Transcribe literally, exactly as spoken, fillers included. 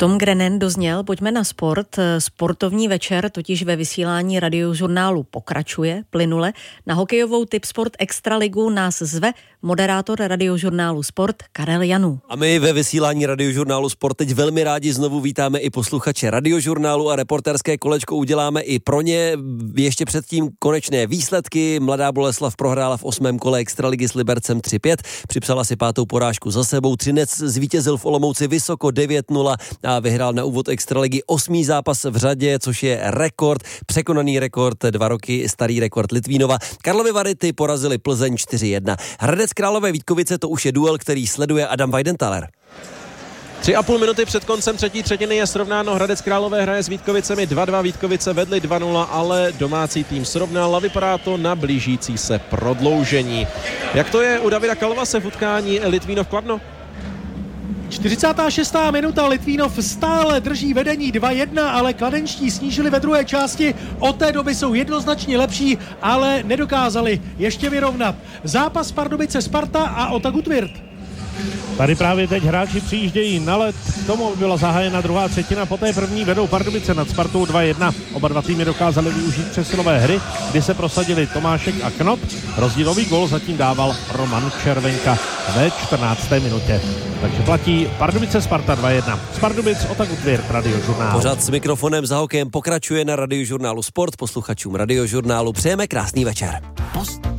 Tom Grennan dozněl, pojďme na sport. Sportovní večer totiž ve vysílání Radiožurnálu pokračuje plynule. Na hokejovou Tipsport Extraligu nás zve moderátor Radiožurnálu Sport Karel Janů. A my ve vysílání Radiožurnálu Sport teď velmi rádi znovu vítáme i posluchače Radiožurnálu a reportérské kolečko uděláme i pro ně. Ještě předtím konečné výsledky. Mladá Boleslav prohrála v osmém kole Extraligy s Libercem tři pět. Připsala si pátou porážku za sebou. Třinec zvítězil v Olomouci vysoko devět nula a vyhrál na úvod Extraligy osmý zápas v řadě, což je rekord, překonaný rekord, dva roky starý rekord Litvínova. Karlovy Vary ty porazili Plzeň čtyři jedna. Hradec Králové Vítkovice, to už je duel, který sleduje Adam Weidenthaler. Tři a půl minuty před koncem třetí třetiny je srovnáno. Hradec Králové hraje s Vítkovicemi dva dva. Vítkovice vedli dva nula, ale domácí tým srovnal a vypadá to na blížící se prodloužení. Jak to je u Davida Kalvase v utkání Litvínov Kladno? čtyřicátá šestá minuta, Litvínov stále drží vedení dva jedna, ale kladenští snížili ve druhé části, od té doby jsou jednoznačně lepší, ale nedokázali ještě vyrovnat. Zápas Pardubice Sparta a Otagu Tvirt. Tady právě teď hráči přijíždějí na led, k tomu byla zahájena druhá třetina, poté první vedou Pardubice nad Spartou dva jedna. Oba dva týmy dokázali využít přesilové hry, kdy se prosadili Tomášek a Knop. Rozdílový gól zatím dával Roman Červenka ve čtrnácté minutě. Takže platí Pardubice Sparta dva jedna. Z Pardubic Otagu Tvirt, Radiožurnál. Pořád s mikrofonem za hokejem pokračuje na Radiožurnálu Sport. Posluchačům Radiožurnálu přejeme krásný večer. Post